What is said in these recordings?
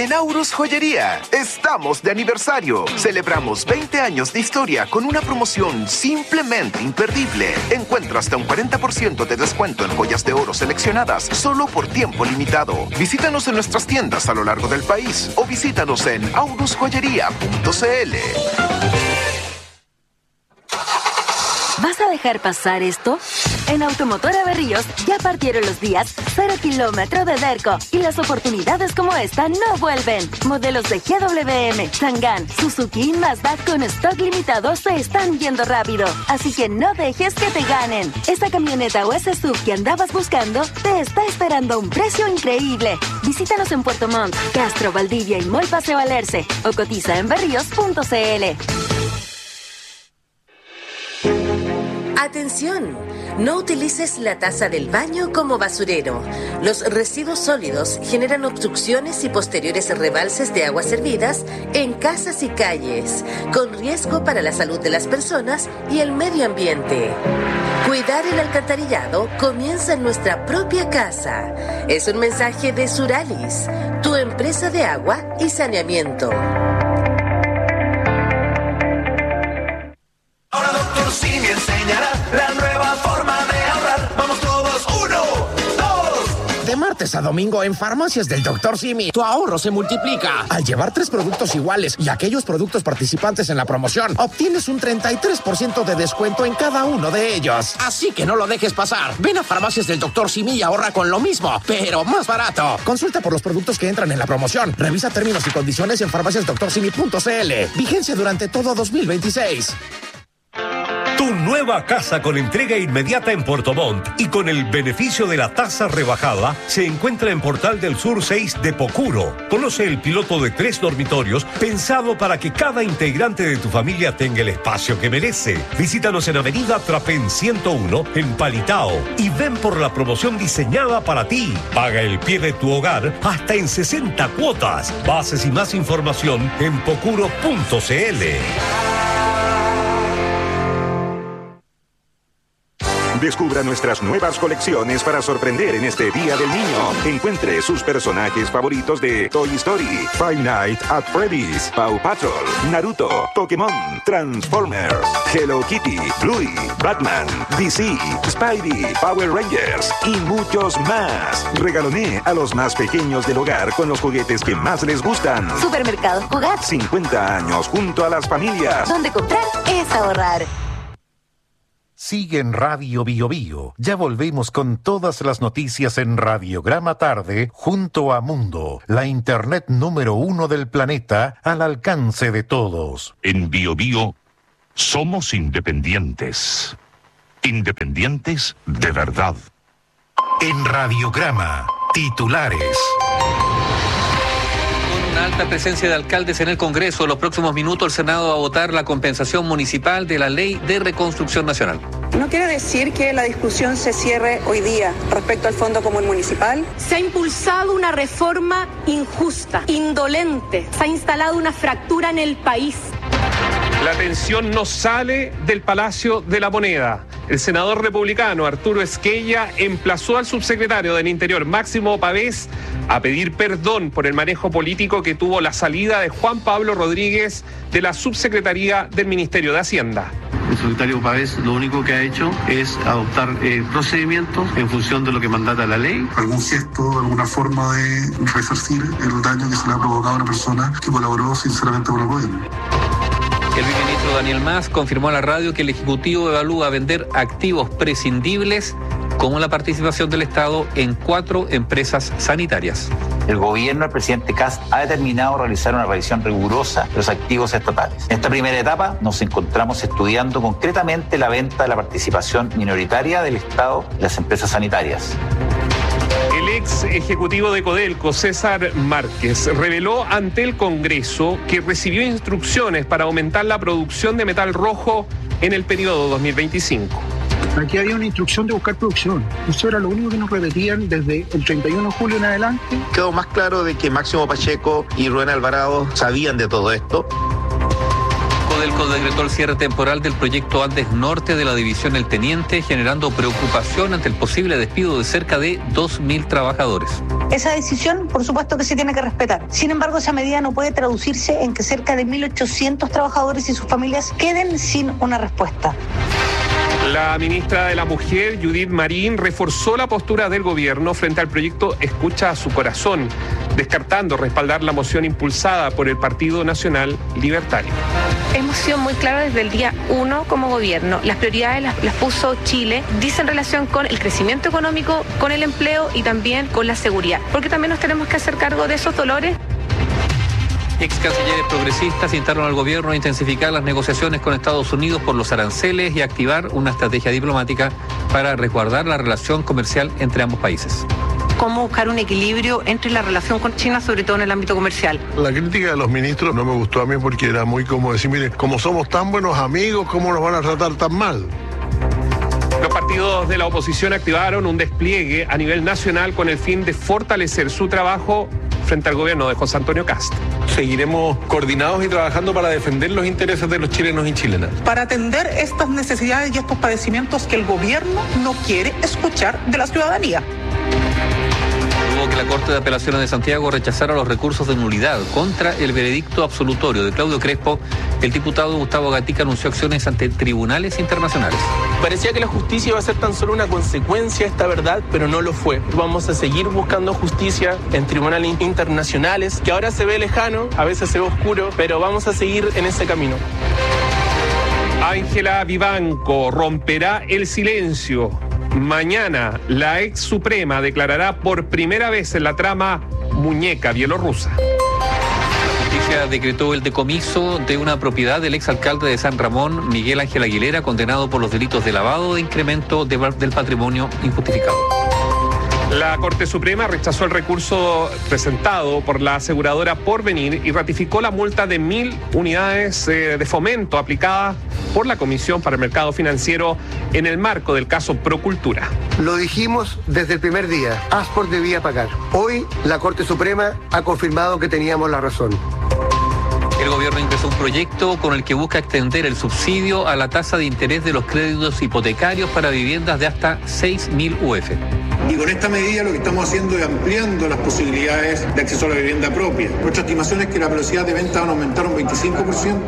En Aurus Joyería, estamos de aniversario. Celebramos 20 años de historia con una promoción simplemente imperdible. Encuentra hasta un 40% de descuento en joyas de oro seleccionadas solo por tiempo limitado. Visítanos en nuestras tiendas a lo largo del país o visítanos en aurusjoyería.cl. ¿Vas a dejar pasar esto? En Automotora Berríos ya partieron los días 0 kilómetro de Derco y las oportunidades como esta no vuelven. Modelos de GWM, Chang'an, Suzuki y Mazda con stock limitado se están yendo rápido. Así que no dejes que te ganen. Esa camioneta o ese SUV que andabas buscando te está esperando a un precio increíble. Visítanos en Puerto Montt, Castro, Valdivia y Mall Paseo Alerce o cotiza en berríos.cl. ¡Atención! No utilices la taza del baño como basurero. Los residuos sólidos generan obstrucciones y posteriores rebalses de aguas servidas en casas y calles, con riesgo para la salud de las personas y el medio ambiente. Cuidar el alcantarillado comienza en nuestra propia casa. Es un mensaje de Suralis, tu empresa de agua y saneamiento. Ahora Dr. Simi enseñará la nueva forma de ahorrar. Vamos todos, 1, 2. De martes a domingo en Farmacias del Dr. Simi, tu ahorro se multiplica. Al llevar 3 productos iguales y aquellos productos participantes en la promoción, obtienes un 33% de descuento en cada uno de ellos. Así que no lo dejes pasar. Ven a Farmacias del Dr. Simi y ahorra con lo mismo, pero más barato. Consulta por los productos que entran en la promoción. Revisa términos y condiciones en farmaciasdoctorsimi.cl. Vigencia durante todo 2026. Tu nueva casa con entrega inmediata en Puerto Montt y con el beneficio de la tasa rebajada se encuentra en Portal del Sur 6 de Pocuro. Conoce el piloto de 3 dormitorios pensado para que cada integrante de tu familia tenga el espacio que merece. Visítanos en Avenida Trapén 101 en Palitao y ven por la promoción diseñada para ti. Paga el pie de tu hogar hasta en 60 cuotas. Bases y más información en pocuro.cl. Descubra nuestras nuevas colecciones para sorprender en este Día del Niño. Encuentre sus personajes favoritos de Toy Story, Five Nights at Freddy's, Paw Patrol, Naruto, Pokémon, Transformers, Hello Kitty, Bluey, Batman, DC, Spidey, Power Rangers y muchos más. Regaloné a los más pequeños del hogar con los juguetes que más les gustan. Supermercado Jugar. 50 años junto a las familias. Donde comprar es ahorrar. Sigue en Radio Bio Bio. Ya volvemos con todas las noticias en Radiograma Tarde junto a Mundo, la internet número 1 del planeta al alcance de todos. En Bio Bio somos independientes. Independientes de verdad. En Radiograma, titulares. Una alta presencia de alcaldes en el Congreso. En los próximos minutos el Senado va a votar la compensación municipal de la Ley de Reconstrucción Nacional. No quiere decir que la discusión se cierre hoy día respecto al Fondo Común Municipal. Se ha impulsado una reforma injusta, indolente. Se ha instalado una fractura en el país. La tensión no sale del Palacio de la Moneda. El senador republicano Arturo Esquella emplazó al subsecretario del Interior, Máximo Pavés, a pedir perdón por el manejo político que tuvo la salida de Juan Pablo Rodríguez de la subsecretaría del Ministerio de Hacienda. El secretario Pavés lo único que ha hecho es adoptar procedimientos en función de lo que mandata la ley. Algún gesto, alguna forma de resarcir el daño que se le ha provocado a una persona que colaboró sinceramente con el gobierno. El viceministro Daniel Mas confirmó a la radio que el Ejecutivo evalúa vender activos prescindibles como la participación del Estado en 4 empresas sanitarias. El gobierno del presidente Kast ha determinado realizar una revisión rigurosa de los activos estatales. En esta primera etapa nos encontramos estudiando concretamente la venta de la participación minoritaria del Estado en las empresas sanitarias. El ex ejecutivo de Codelco, César Márquez, reveló ante el Congreso que recibió instrucciones para aumentar la producción de metal rojo en el periodo 2025. Aquí había una instrucción de buscar producción. Eso era lo único que nos repetían desde el 31 de julio en adelante. Quedó más claro de que Máximo Pacheco y Rubén Alvarado sabían de todo esto. Codelco decretó el cierre temporal del proyecto Andes Norte de la división El Teniente, generando preocupación ante el posible despido de cerca de 2.000 trabajadores. Esa decisión, por supuesto que se tiene que respetar. Sin embargo, esa medida no puede traducirse en que cerca de 1.800 trabajadores y sus familias queden sin una respuesta. La ministra de la Mujer, Judith Marín, reforzó la postura del gobierno frente al proyecto Escucha a su Corazón, descartando respaldar la moción impulsada por el Partido Nacional Libertario. Hemos sido muy claros desde el día 1 como gobierno. Las prioridades las puso Chile, dice en relación con el crecimiento económico, con el empleo y también con la seguridad, porque también nos tenemos que hacer cargo de esos dolores. Ex cancilleres progresistas instaron al gobierno a intensificar las negociaciones con Estados Unidos por los aranceles y activar una estrategia diplomática para resguardar la relación comercial entre ambos países. Cómo buscar un equilibrio entre la relación con China, sobre todo en el ámbito comercial. La crítica de los ministros no me gustó a mí porque era muy como decir, mire, como somos tan buenos amigos, ¿cómo nos van a tratar tan mal? Los partidos de la oposición activaron un despliegue a nivel nacional con el fin de fortalecer su trabajo frente al gobierno de José Antonio Kast. Seguiremos coordinados y trabajando para defender los intereses de los chilenos y chilenas. Para atender estas necesidades y estos padecimientos que el gobierno no quiere escuchar de la ciudadanía. Luego que la Corte de Apelaciones de Santiago rechazara los recursos de nulidad contra el veredicto absolutorio de Claudio Crespo, el diputado Gustavo Gatica anunció acciones ante tribunales internacionales. Parecía que la justicia iba a ser tan solo una consecuencia de esta verdad, pero no lo fue. Vamos a seguir buscando justicia en tribunales internacionales, que ahora se ve lejano, a veces se ve oscuro, pero vamos a seguir en ese camino. Ángela Vivanco romperá el silencio. Mañana, la ex Suprema declarará por primera vez en la trama Muñeca bielorrusa. La justicia decretó el decomiso de una propiedad del exalcalde de San Ramón, Miguel Ángel Aguilera, condenado por los delitos de lavado de incremento del patrimonio injustificado. La Corte Suprema rechazó el recurso presentado por la aseguradora Porvenir y ratificó la multa de 1.000 unidades de fomento aplicada por la Comisión para el Mercado Financiero en el marco del caso Procultura. Lo dijimos desde el primer día, Asport debía pagar. Hoy la Corte Suprema ha confirmado que teníamos la razón. El gobierno ingresó un proyecto con el que busca extender el subsidio a la tasa de interés de los créditos hipotecarios para viviendas de hasta 6.000 UF. Y con esta medida lo que estamos haciendo es ampliando las posibilidades de acceso a la vivienda propia. Nuestra estimación es que la velocidad de venta van a aumentar un 25%.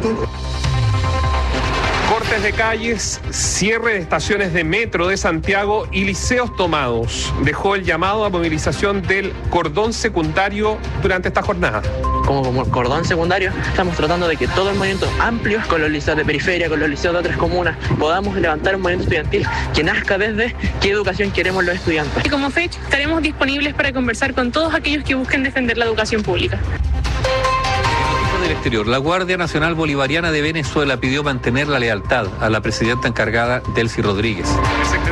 Cortes de calles, cierre de estaciones de metro de Santiago y liceos tomados. Dejó el llamado a movilización del cordón secundario durante esta jornada. Como cordón secundario, estamos tratando de que todo el movimiento amplio, con los liceos de periferia, con los liceos de otras comunas, podamos levantar un movimiento estudiantil que nazca desde qué educación queremos los estudiantes. Y como FECH estaremos disponibles para conversar con todos aquellos que busquen defender la educación pública. Del exterior, la Guardia Nacional Bolivariana de Venezuela pidió mantener la lealtad a la presidenta encargada, Delcy Rodríguez.